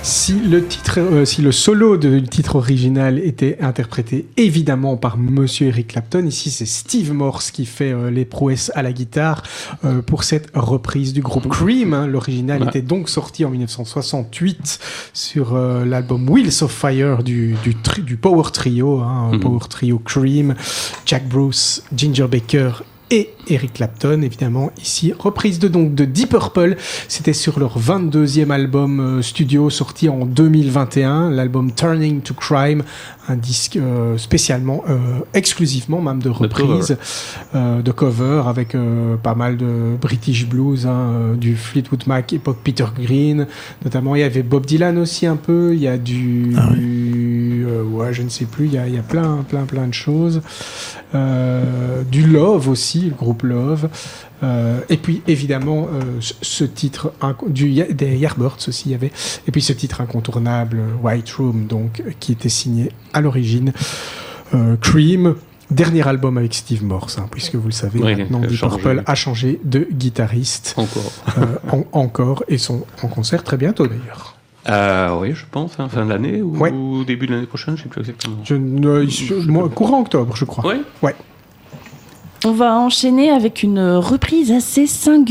Si le solo du titre original était interprété évidemment par Monsieur Eric Clapton, ici c'est Steve Morse qui fait les prouesses à la guitare pour cette reprise du groupe Cream. Hein. L'original était donc sorti en 1968 sur l'album Wheels of Fire du Power Trio, Power Trio Cream, Jack Bruce, Ginger Baker et Eric Clapton, évidemment, ici, reprise de Deep Purple. C'était sur leur 22e album studio sorti en 2021, l'album Turning to Crime, un disque spécialement, exclusivement même de reprise, de cover avec pas mal de British blues, du Fleetwood Mac, époque Peter Green, notamment il y avait Bob Dylan aussi un peu, il y a je ne sais plus, il y a plein de choses, du Love aussi, le groupe Love, et puis évidemment ce titre des Yardbirds aussi il y avait, et puis ce titre incontournable White Room, donc qui était signé à l'origine Cream, dernier album avec Steve Morse, puisque vous le savez, maintenant Deep Purple a changé de guitariste encore, et sont en concert très bientôt d'ailleurs. Oui, je pense, fin de l'année ou début de l'année prochaine, je ne sais plus exactement. Courant octobre, je crois. Ouais. On va enchaîner avec une reprise assez singulière